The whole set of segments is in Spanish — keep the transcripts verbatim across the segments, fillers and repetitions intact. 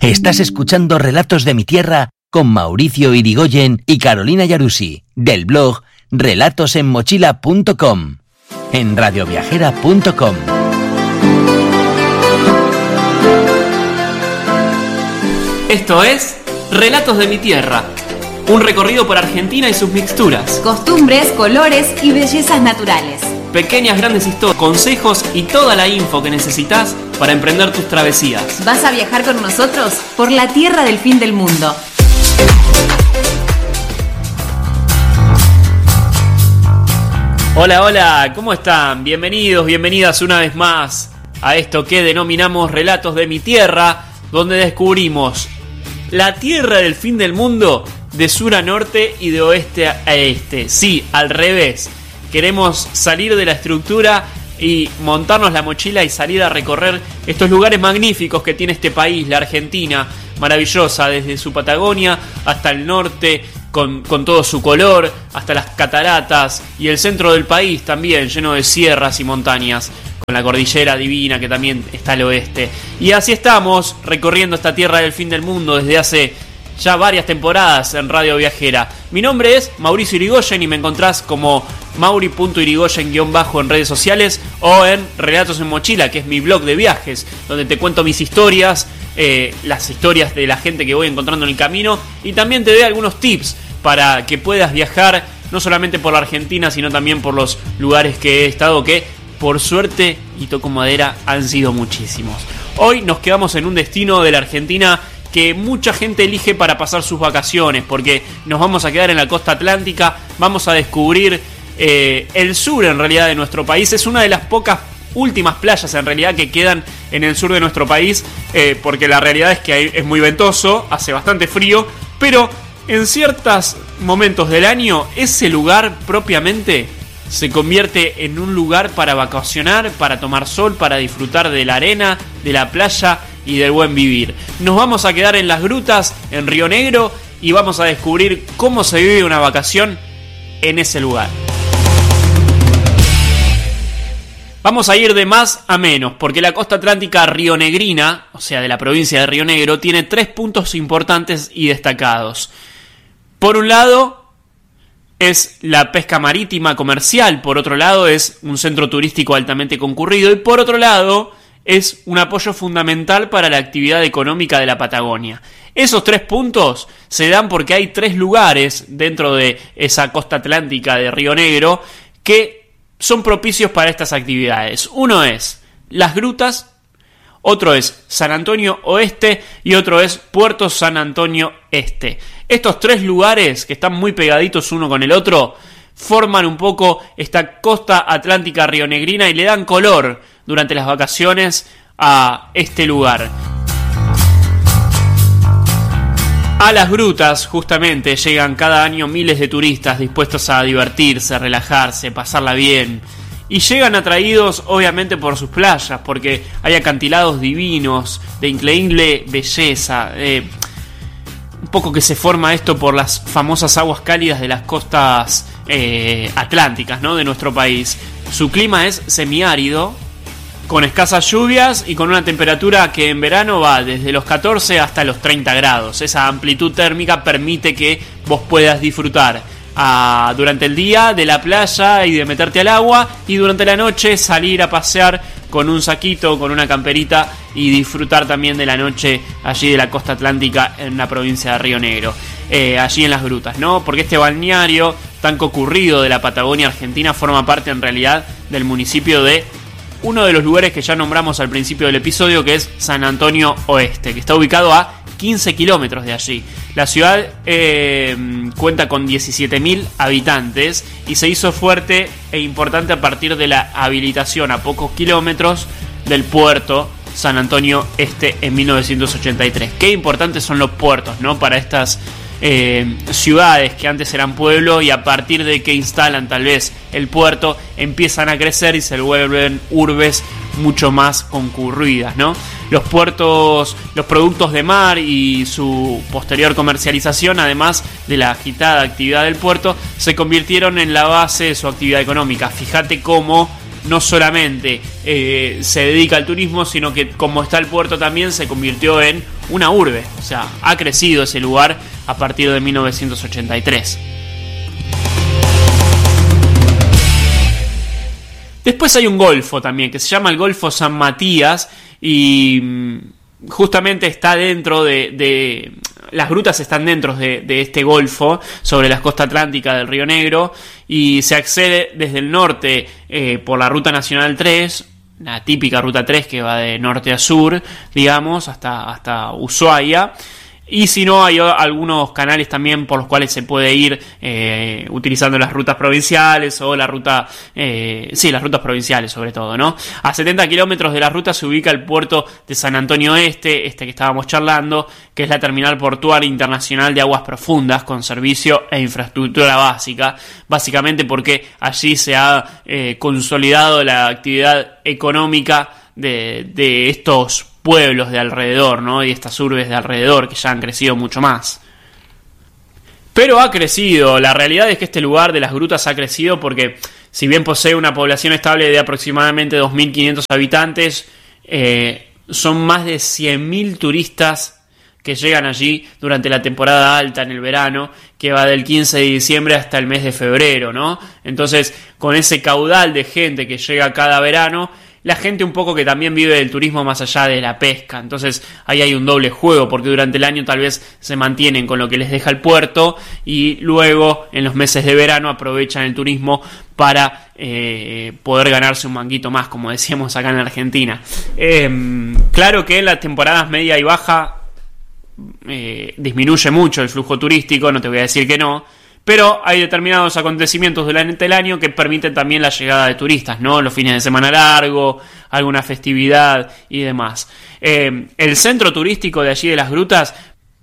Estás escuchando Relatos de mi Tierra con Mauricio Irigoyen y Carolina Yarusi, del blog relatos en mochila punto com, en radioviajera punto com. Esto es Relatos de mi Tierra, un recorrido por Argentina y sus mixturas, costumbres, colores y bellezas naturales. Pequeñas, grandes historias, consejos y toda la info que necesitas para emprender tus travesías. ¿Vas a viajar con nosotros por la tierra del fin del mundo? Hola, hola, ¿cómo están? Bienvenidos, bienvenidas una vez más a esto que denominamos Relatos de mi Tierra, donde descubrimos la tierra del fin del mundo de sur a norte y de oeste a este. Sí, al revés. Queremos salir de la estructura y montarnos la mochila y salir a recorrer estos lugares magníficos que tiene este país, la Argentina, maravillosa, desde su Patagonia hasta el norte, con, con todo su color, hasta las cataratas, y el centro del país también, lleno de sierras y montañas, con la cordillera divina que también está al oeste. Y así estamos, recorriendo esta tierra del fin del mundo desde hace ya varias temporadas en Radio Viajera. Mi nombre es Mauricio Irigoyen y me encontrás como mauri punto irigoyen guión bajo en redes sociales o en Relatos en Mochila, que es mi blog de viajes, donde te cuento mis historias, eh, las historias de la gente que voy encontrando en el camino, y también te doy algunos tips para que puedas viajar no solamente por la Argentina, sino también por los lugares que he estado, que por suerte, y toco madera, han sido muchísimos. Hoy nos quedamos en un destino de la Argentina que mucha gente elige para pasar sus vacaciones, porque nos vamos a quedar en la costa atlántica, vamos a descubrir eh, el sur en realidad de nuestro país. Es una de las pocas últimas playas en realidad que quedan en el sur de nuestro país, eh, porque la realidad es que hay, es muy ventoso, hace bastante frío, pero en ciertos momentos del año ese lugar propiamente se convierte en un lugar para vacacionar, para tomar sol, para disfrutar de la arena, de la playa y del buen vivir. Nos vamos a quedar en las grutas, en Río Negro, y vamos a descubrir cómo se vive una vacación en ese lugar. Vamos a ir de más a menos, porque la costa atlántica rionegrina, o sea de la provincia de Río Negro, tiene tres puntos importantes y destacados. Por un lado es la pesca marítima comercial, por otro lado es un centro turístico altamente concurrido, y por otro lado es un apoyo fundamental para la actividad económica de la Patagonia. Esos tres puntos se dan porque hay tres lugares dentro de esa costa atlántica de Río Negro que son propicios para estas actividades. Uno es Las Grutas, otro es San Antonio Oeste y otro es Puerto San Antonio Este. Estos tres lugares, que están muy pegaditos uno con el otro, forman un poco esta costa atlántica rionegrina y le dan color durante las vacaciones a este lugar. A Las Grutas, justamente, llegan cada año miles de turistas dispuestos a divertirse, relajarse, pasarla bien. Y llegan atraídos, obviamente, por sus playas, porque hay acantilados divinos, de increíble belleza. Eh, un poco que se forma esto por las famosas aguas cálidas de las costas eh, atlánticas, ¿no?, de nuestro país. Su clima es semiárido, con escasas lluvias y con una temperatura que en verano va desde los catorce hasta los treinta grados. Esa amplitud térmica permite que vos puedas disfrutar ah, durante el día de la playa y de meterte al agua, y durante la noche salir a pasear con un saquito, con una camperita, y disfrutar también de la noche allí de la costa atlántica en la provincia de Río Negro, eh, allí en Las Grutas, ¿no? Porque este balneario tan concurrido de la Patagonia Argentina forma parte en realidad del municipio de uno de los lugares que ya nombramos al principio del episodio, que es San Antonio Oeste, que está ubicado a quince kilómetros de allí. La ciudad eh, cuenta con diecisiete mil habitantes y se hizo fuerte e importante a partir de la habilitación a pocos kilómetros del puerto San Antonio Este en mil novecientos ochenta y tres. Qué importantes son los puertos, ¿no?, para estas eh, ciudades que antes eran pueblo, y a partir de que instalan tal vez el puerto empiezan a crecer y se vuelven urbes mucho más concurridas, ¿no? Los puertos, los productos de mar y su posterior comercialización, además de la agitada actividad del puerto, se convirtieron en la base de su actividad económica. Fíjate cómo no solamente eh, se dedica al turismo, sino que como está el puerto también se convirtió en una urbe. O sea, ha crecido ese lugar a partir de mil novecientos ochenta y tres. Después hay un golfo también, que se llama el Golfo San Matías, y justamente está dentro de... de las grutas están dentro de, de este golfo, sobre la costa atlántica del Río Negro, y se accede desde el norte eh, por la Ruta Nacional tres, la típica Ruta tres que va de norte a sur, digamos, hasta, hasta Ushuaia. Y si no, hay algunos canales también por los cuales se puede ir eh, utilizando las rutas provinciales o la ruta... Eh, sí, las rutas provinciales sobre todo, ¿no? A setenta kilómetros de la ruta se ubica el puerto de San Antonio Este, este que estábamos charlando, que es la terminal portuaria internacional de aguas profundas con servicio e infraestructura básica. Básicamente porque allí se ha eh, consolidado la actividad económica de, de estos pueblos de alrededor, ¿no? Y estas urbes de alrededor que ya han crecido mucho más. Pero ha crecido, la realidad es que este lugar de las grutas ha crecido porque si bien posee una población estable de aproximadamente dos mil quinientos habitantes, eh, son más de cien mil turistas que llegan allí durante la temporada alta en el verano, que va del quince de diciembre hasta el mes de febrero, ¿no? Entonces, con ese caudal de gente que llega cada verano, la gente un poco que también vive del turismo más allá de la pesca. Entonces ahí hay un doble juego, porque durante el año tal vez se mantienen con lo que les deja el puerto y luego en los meses de verano aprovechan el turismo para eh, poder ganarse un manguito más, como decíamos acá en Argentina. Eh, claro que en las temporadas media y baja eh, disminuye mucho el flujo turístico, no te voy a decir que no, pero hay determinados acontecimientos durante el año que permiten también la llegada de turistas, ¿no? Los fines de semana largo, alguna festividad y demás. Eh, el centro turístico de allí de las grutas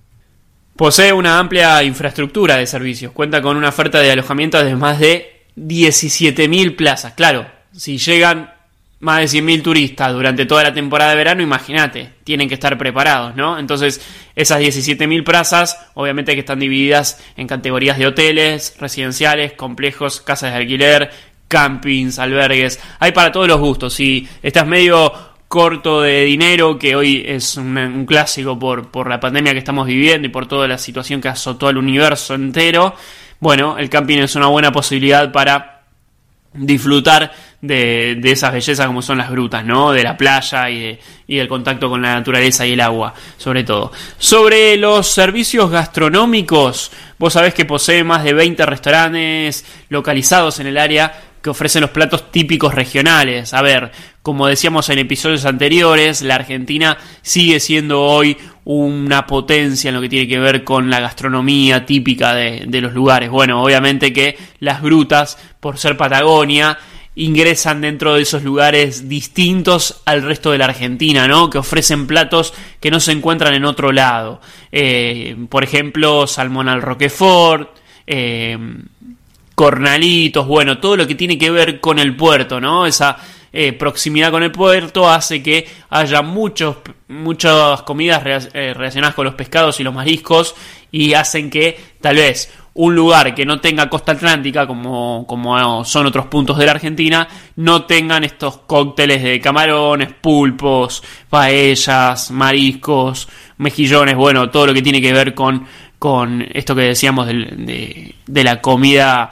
posee una amplia infraestructura de servicios. Cuenta con una oferta de alojamiento de más de diecisiete mil plazas. Claro, si llegan más de cien mil turistas durante toda la temporada de verano, imagínate, tienen que estar preparados, ¿no? Entonces, esas diecisiete mil plazas, obviamente que están divididas en categorías de hoteles, residenciales, complejos, casas de alquiler, campings, albergues. Hay para todos los gustos. Si estás medio corto de dinero, que hoy es un, un clásico por, por la pandemia que estamos viviendo y por toda la situación que azotó al universo entero, bueno, el camping es una buena posibilidad para disfrutar de, de esas bellezas como son las grutas, ¿no? De la playa y, de, y del contacto con la naturaleza y el agua, sobre todo. Sobre los servicios gastronómicos, vos sabés que posee más de veinte restaurantes localizados en el área que ofrecen los platos típicos regionales. A ver, como decíamos en episodios anteriores, la Argentina sigue siendo hoy una potencia en lo que tiene que ver con la gastronomía típica de, de los lugares. Bueno, obviamente que las grutas, por ser Patagonia, ingresan dentro de esos lugares distintos al resto de la Argentina, ¿no? Que ofrecen platos que no se encuentran en otro lado. Eh, por ejemplo, salmón al roquefort, eh, cornalitos, bueno, todo lo que tiene que ver con el puerto, ¿no? Esa eh, proximidad con el puerto hace que haya muchos, muchas comidas re- eh, relacionadas con los pescados y los mariscos, y hacen que tal vez un lugar que no tenga costa atlántica, como, como son otros puntos de la Argentina, no tengan estos cócteles de camarones, pulpos, paellas, mariscos, mejillones, bueno, todo lo que tiene que ver con, con esto que decíamos de, de, de la comida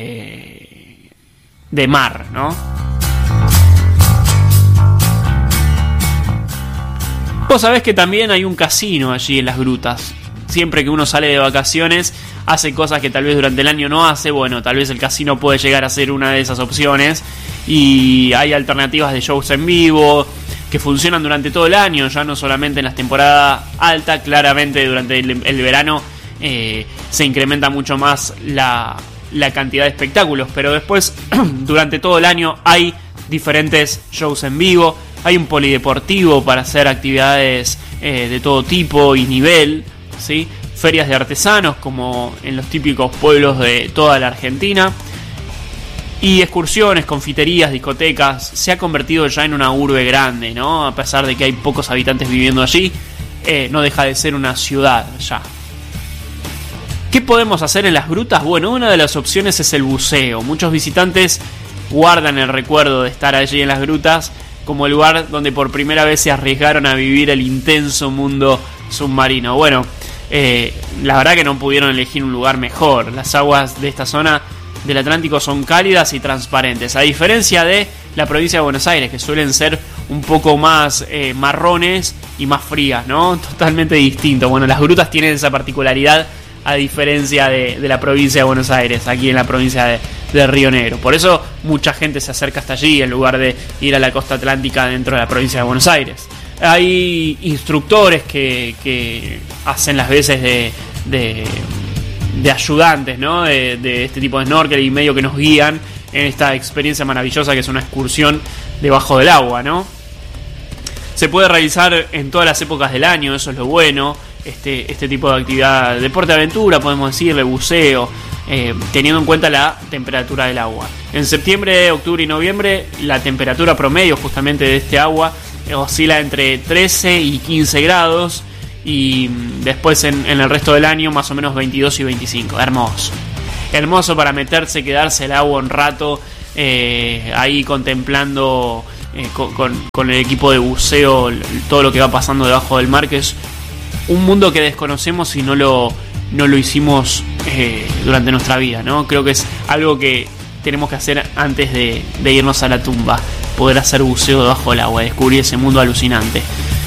eh, de mar, ¿no? Vos sabés que también hay un casino allí en las grutas. Siempre que uno sale de vacaciones hace cosas que tal vez durante el año no hace. Bueno, tal vez el casino puede llegar a ser una de esas opciones. Y hay alternativas de shows en vivo que funcionan durante todo el año, ya no solamente en las temporadas altas. Claramente durante el, el verano eh, se incrementa mucho más la, la cantidad de espectáculos, pero después durante todo el año hay diferentes shows en vivo. Hay un polideportivo para hacer actividades eh, de todo tipo y nivel, ¿sí? Ferias de artesanos como en los típicos pueblos de toda la Argentina, y excursiones, confiterías, discotecas. Se ha convertido ya en una urbe grande, ¿no? A pesar de que hay pocos habitantes viviendo allí, eh, no deja de ser una ciudad ya. ¿Qué podemos hacer en las grutas? Bueno, una de las opciones es el buceo. Muchos visitantes guardan el recuerdo de estar allí en las grutas como el lugar donde por primera vez se arriesgaron a vivir el intenso mundo submarino. Bueno, eh, la verdad que no pudieron elegir un lugar mejor. Las aguas de esta zona del Atlántico son cálidas y transparentes, a diferencia de la provincia de Buenos Aires, que suelen ser un poco más eh, marrones y más frías, ¿no? Totalmente distinto. Bueno, las grutas tienen esa particularidad, a diferencia de, de la provincia de Buenos Aires, aquí en la provincia de, de Río Negro. Por eso mucha gente se acerca hasta allí en lugar de ir a la costa atlántica dentro de la provincia de Buenos Aires. Hay instructores que, que hacen las veces de, de, de ayudantes, ¿no? De, de este tipo de snorkel y medio que nos guían en esta experiencia maravillosa que es una excursión debajo del agua, ¿no? Se puede realizar en todas las épocas del año, eso es lo bueno. Este, este tipo de actividad, deporte de aventura, podemos decirle, buceo, eh, teniendo en cuenta la temperatura del agua. En septiembre, octubre y noviembre, la temperatura promedio justamente de este agua oscila entre trece y quince grados, y después en, en el resto del año más o menos veintidós y veinticinco. Hermoso. Hermoso para meterse, quedarse el agua un rato, eh, ahí contemplando eh, con, con, con el equipo de buceo todo lo que va pasando debajo del mar, que es un mundo que desconocemos y no lo, no lo hicimos eh, durante nuestra vida, ¿no? Creo que es algo que tenemos que hacer antes de, de irnos a la tumba, poder hacer buceo debajo del agua, descubrir ese mundo alucinante.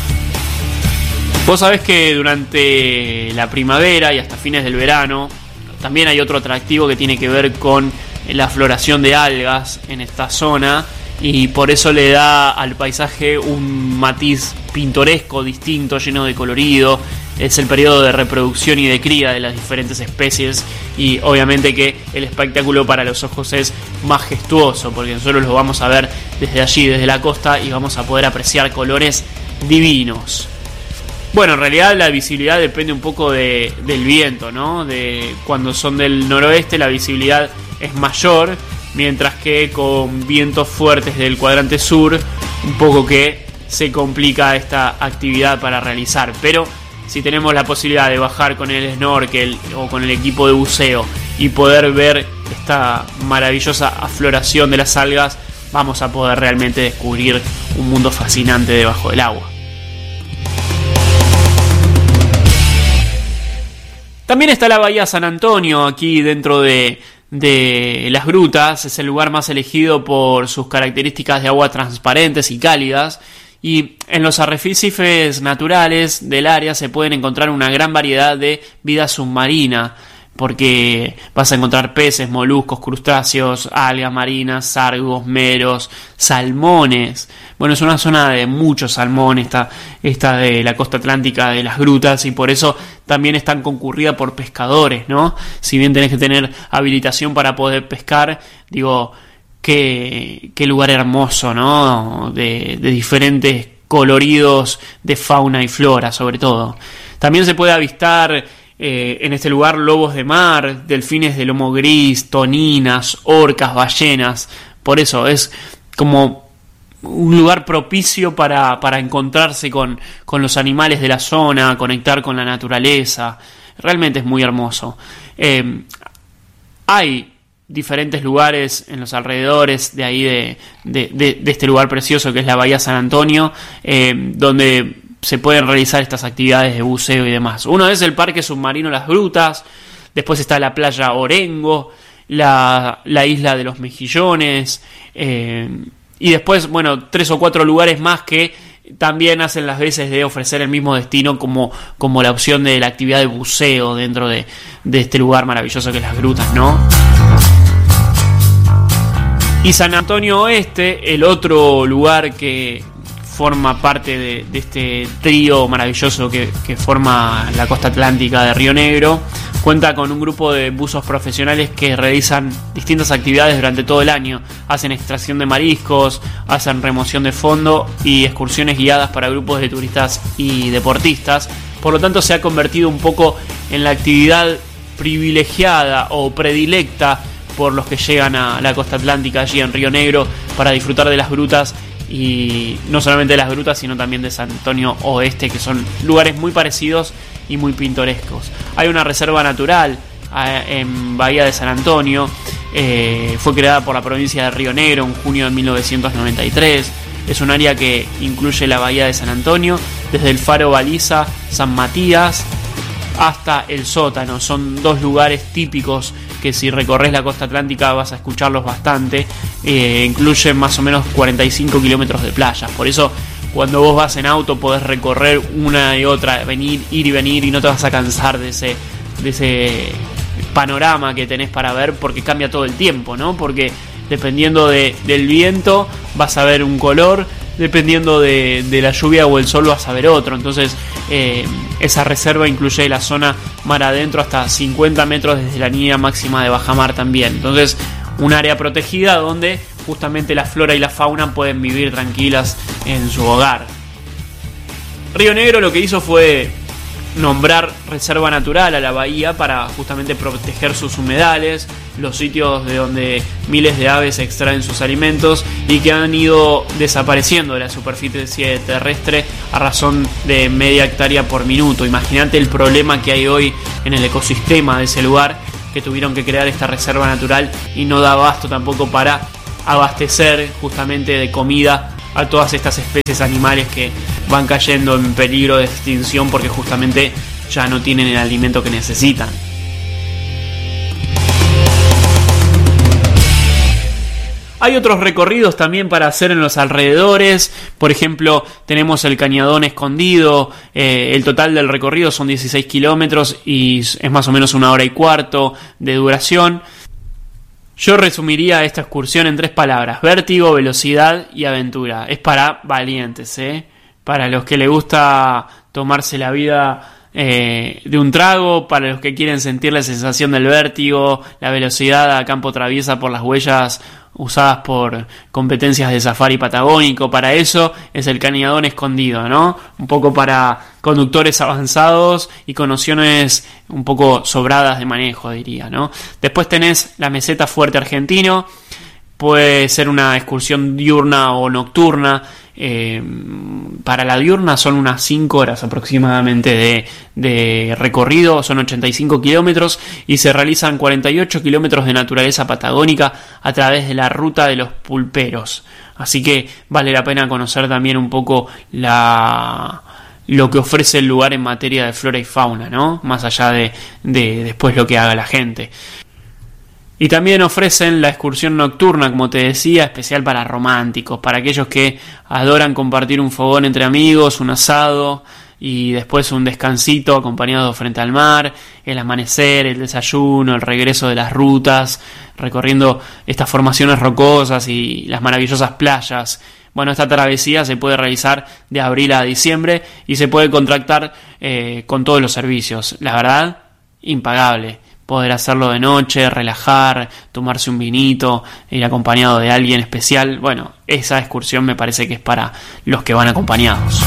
Vos sabés que durante la primavera y hasta fines del verano también hay otro atractivo que tiene que ver con la floración de algas en esta zona, y por eso le da al paisaje un matiz pintoresco, distinto, lleno de colorido. Es el periodo de reproducción y de cría de las diferentes especies, y obviamente que el espectáculo para los ojos es majestuoso, porque nosotros lo vamos a ver desde allí, desde la costa, y vamos a poder apreciar colores divinos. Bueno, en realidad la visibilidad depende un poco de, del viento, ¿no? De cuando son del noroeste la visibilidad es mayor, mientras que con vientos fuertes del cuadrante sur un poco que se complica esta actividad para realizar. Pero si tenemos la posibilidad de bajar con el snorkel o con el equipo de buceo y poder ver esta maravillosa afloración de las algas, vamos a poder realmente descubrir un mundo fascinante debajo del agua. También está la Bahía San Antonio, aquí dentro de, de las grutas. Es el lugar más elegido por sus características de agua transparentes y cálidas. Y en los arrecifes naturales del área se pueden encontrar una gran variedad de vida submarina, porque vas a encontrar peces, moluscos, crustáceos, algas marinas, sargos, meros, salmones. Bueno, es una zona de muchos salmones, esta, esta de la costa atlántica de las grutas, y por eso también es tan concurrida por pescadores, ¿no? Si bien tenés que tener habilitación para poder pescar, digo, qué, qué lugar hermoso, ¿no? De, de diferentes coloridos de fauna y flora, sobre todo. También se puede avistar Eh, en este lugar lobos de mar, delfines de lomo gris, toninas, orcas, ballenas. Por eso es como un lugar propicio para, para encontrarse con, con los animales de la zona, conectar con la naturaleza. Realmente es muy hermoso. Eh, hay diferentes lugares en los alrededores de ahí de, de, de, de este lugar precioso que es la Bahía San Antonio, eh, donde se pueden realizar estas actividades de buceo y demás. Uno es el Parque Submarino Las Grutas, después está la playa Orengo, la, la isla de los Mejillones, eh, y después, bueno, tres o cuatro lugares más que también hacen las veces de ofrecer el mismo destino como, como la opción de la actividad de buceo dentro de, de este lugar maravilloso que es Las Grutas, ¿no? Y San Antonio Oeste, el otro lugar que forma parte de, de este trío maravilloso que, que forma la costa atlántica de Río Negro, cuenta con un grupo de buzos profesionales que realizan distintas actividades durante todo el año. Hacen extracción de mariscos, hacen remoción de fondo y excursiones guiadas para grupos de turistas y deportistas. Por lo tanto, se ha convertido un poco en la actividad privilegiada o predilecta por los que llegan a la costa atlántica allí en Río Negro para disfrutar de las grutas. Y no solamente de las grutas, sino también de San Antonio Oeste, que son lugares muy parecidos y muy pintorescos. Hay una reserva natural en Bahía de San Antonio, eh, fue creada por la provincia de Río Negro en junio de mil novecientos noventa y tres. Es un área que incluye la bahía de San Antonio, desde el faro Baliza, San Matías, hasta el sótano. Son dos lugares típicos que si recorres la costa atlántica vas a escucharlos bastante. Eh, incluyen más o menos cuarenta y cinco kilómetros de playas. Por eso cuando vos vas en auto podés recorrer una y otra, venir, ir y venir, y no te vas a cansar de ese, de ese panorama que tenés para ver, porque cambia todo el tiempo, ¿no? Porque dependiendo de, del viento vas a ver un color, dependiendo de, de la lluvia o el sol vas a ver otro. Entonces eh, esa reserva incluye la zona mar adentro hasta cincuenta metros desde la línea máxima de bajamar también. Entonces un área protegida donde justamente la flora y la fauna pueden vivir tranquilas en su hogar. Río Negro lo que hizo fue nombrar reserva natural a la bahía para justamente proteger sus humedales, los sitios de donde miles de aves extraen sus alimentos y que han ido desapareciendo de la superficie terrestre a razón de media hectárea por minuto. Imagínate el problema que hay hoy en el ecosistema de ese lugar, que tuvieron que crear esta reserva natural y no da abasto tampoco para abastecer justamente de comida a todas estas especies animales que van cayendo en peligro de extinción porque justamente ya no tienen el alimento que necesitan. Hay otros recorridos también para hacer en los alrededores. Por ejemplo, tenemos el Cañadón Escondido. Eh, el total del recorrido son dieciséis kilómetros y es más o menos una hora y cuarto de duración. Yo resumiría esta excursión en tres palabras: vértigo, velocidad y aventura. Es para valientes, ¿eh? Para los que les gusta tomarse la vida eh, de un trago, para los que quieren sentir la sensación del vértigo, la velocidad a campo traviesa por las huellas usadas por competencias de safari patagónico. Para eso es el Cañadón Escondido, ¿no? Un poco para conductores avanzados y con nociones un poco sobradas de manejo, diría, ¿no? Después tenés la Meseta Fuerte Argentino. Puede ser una excursión diurna o nocturna. Eh, para la diurna son unas cinco horas aproximadamente de, de recorrido, son ochenta y cinco kilómetros y se realizan cuarenta y ocho kilómetros de naturaleza patagónica a través de la ruta de los pulperos. Así que vale la pena conocer también un poco la... lo que ofrece el lugar en materia de flora y fauna, ¿no? Más allá de, de después lo que haga la gente. Y también ofrecen la excursión nocturna, como te decía, especial para románticos, para aquellos que adoran compartir un fogón entre amigos, un asado y después un descansito acompañado frente al mar, el amanecer, el desayuno, el regreso de las rutas, recorriendo estas formaciones rocosas y las maravillosas playas. Bueno, esta travesía se puede realizar de abril a diciembre y se puede contratar eh, con todos los servicios. La verdad, impagable. Poder hacerlo de noche, relajar, tomarse un vinito, ir acompañado de alguien especial. Bueno, esa excursión me parece que es para los que van acompañados.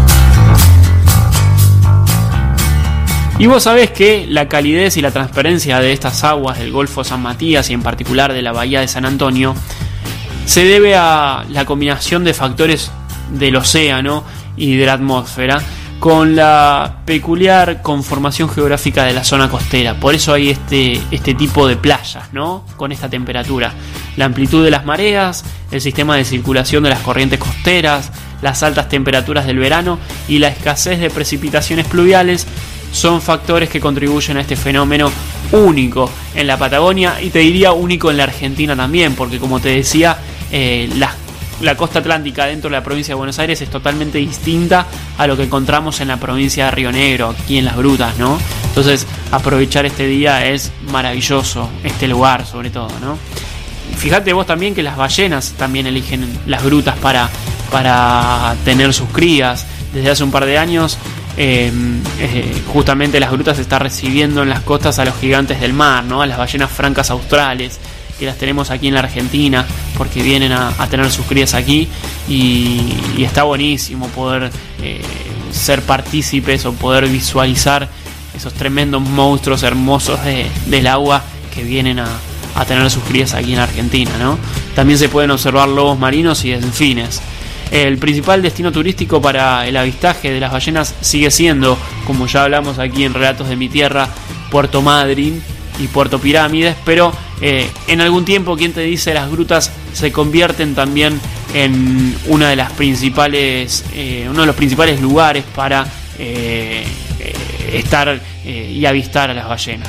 Y vos sabés que la calidez y la transparencia de estas aguas del Golfo San Matías y en particular de la Bahía de San Antonio se debe a la combinación de factores del océano y de la atmósfera con la peculiar conformación geográfica de la zona costera. Por eso hay este, este tipo de playas, ¿no? Con esta temperatura. La amplitud de las mareas, el sistema de circulación de las corrientes costeras, las altas temperaturas del verano y la escasez de precipitaciones pluviales son factores que contribuyen a este fenómeno único en la Patagonia y te diría único en la Argentina también, porque como te decía, eh, las La costa atlántica dentro de la provincia de Buenos Aires es totalmente distinta a lo que encontramos en la provincia de Río Negro, aquí en las grutas, ¿no? Entonces, aprovechar este día es maravilloso, este lugar sobre todo, ¿no? Fíjate vos también que las ballenas también eligen las grutas para, para tener sus crías. Desde hace un par de años, eh, eh, justamente las grutas están recibiendo en las costas a los gigantes del mar, ¿no? A las ballenas francas australes, que las tenemos aquí en la Argentina porque vienen a, a tener sus crías aquí y, y está buenísimo poder eh, ser partícipes o poder visualizar esos tremendos monstruos hermosos de, del agua que vienen a, a tener sus crías aquí en Argentina, ¿no? También se pueden observar lobos marinos y delfines. El principal destino turístico para el avistaje de las ballenas sigue siendo, como ya hablamos aquí en Relatos de mi Tierra, Puerto Madryn, y Puerto Pirámides, pero eh, en algún tiempo, ¿quién te dice? Las grutas se convierten también en una de las principales, eh, uno de los principales lugares para eh, eh, estar eh, y avistar a las ballenas.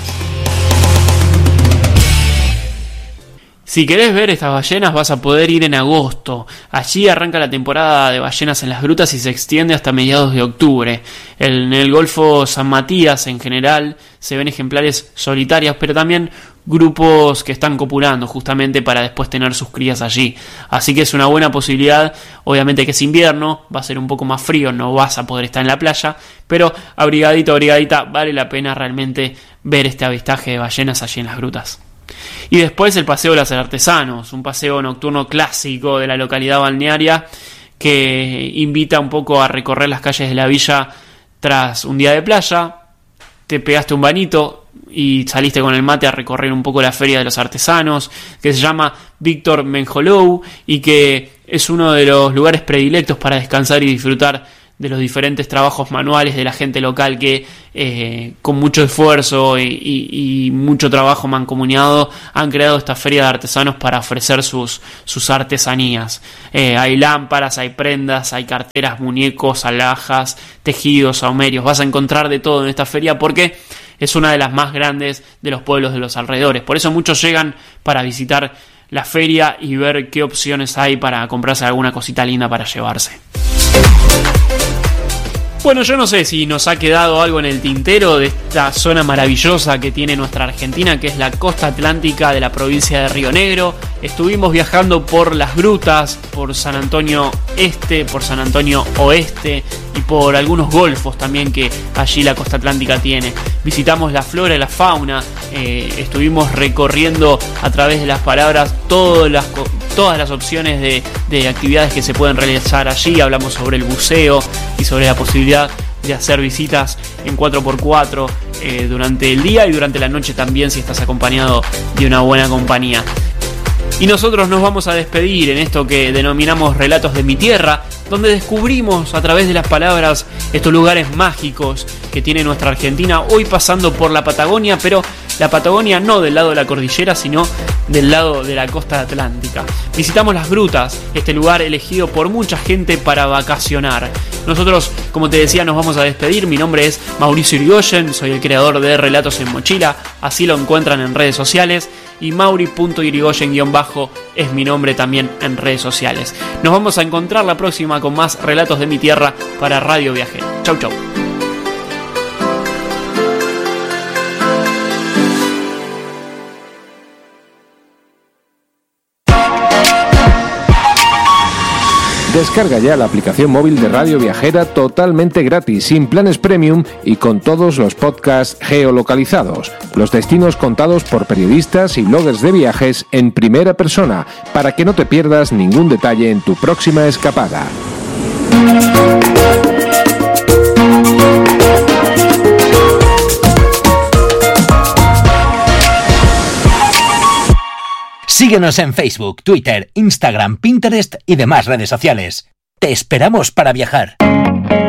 Si querés ver estas ballenas vas a poder ir en agosto. Allí arranca la temporada de ballenas en las grutas y se extiende hasta mediados de octubre. En el Golfo San Matías en general se ven ejemplares solitarias, pero también grupos que están copulando justamente para después tener sus crías allí. Así que es una buena posibilidad. Obviamente que es invierno, va a ser un poco más frío, no vas a poder estar en la playa, pero abrigadito, abrigadita, vale la pena realmente ver este avistaje de ballenas allí en las grutas. Y después el paseo de los artesanos, un paseo nocturno clásico de la localidad balnearia que invita un poco a recorrer las calles de la villa tras un día de playa. Te pegaste un bañito y saliste con el mate a recorrer un poco la feria de los artesanos, que se llama Víctor Menjolou y que es uno de los lugares predilectos para descansar y disfrutar de los diferentes trabajos manuales de la gente local que eh, con mucho esfuerzo y, y, y mucho trabajo mancomunado han creado esta feria de artesanos para ofrecer sus, sus artesanías. Eh, hay lámparas, hay prendas, hay carteras, muñecos, alhajas, tejidos, saumerios. Vas a encontrar de todo en esta feria porque es una de las más grandes de los pueblos de los alrededores. Por eso muchos llegan para visitar la feria y ver qué opciones hay para comprarse alguna cosita linda para llevarse. Bueno, yo no sé si nos ha quedado algo en el tintero de esta zona maravillosa que tiene nuestra Argentina, que es la costa atlántica de la provincia de Río Negro. Estuvimos viajando por las grutas, por San Antonio Este, por San Antonio Oeste y por algunos golfos también que allí la costa atlántica tiene. Visitamos la flora y la fauna, eh, estuvimos recorriendo a través de las palabras todas las, todas las opciones de, de actividades que se pueden realizar allí. Hablamos sobre el buceo y sobre la posibilidad de hacer visitas en cuatro por cuatro eh, durante el día y durante la noche también, si estás acompañado de una buena compañía. Y nosotros nos vamos a despedir en esto que denominamos Relatos de mi Tierra, donde descubrimos a través de las palabras estos lugares mágicos que tiene nuestra Argentina, hoy pasando por la Patagonia, pero la Patagonia no del lado de la cordillera, sino del lado de la costa atlántica. Visitamos las grutas, este lugar elegido por mucha gente para vacacionar. Nosotros, como te decía, nos vamos a despedir. Mi nombre es Mauricio Irigoyen, soy el creador de Relatos en Mochila, así lo encuentran en redes sociales, y mauri punto irigoyen guión bajo es mi nombre también en redes sociales. Nos vamos a encontrar la próxima con más Relatos de mi Tierra para Radio Viajera. Chau, chau. Descarga ya la aplicación móvil de Radio Viajera totalmente gratis, sin planes premium y con todos los podcasts geolocalizados. Los destinos contados por periodistas y bloggers de viajes en primera persona, para que no te pierdas ningún detalle en tu próxima escapada. Síguenos en Facebook, Twitter, Instagram, Pinterest y demás redes sociales. ¡Te esperamos para viajar!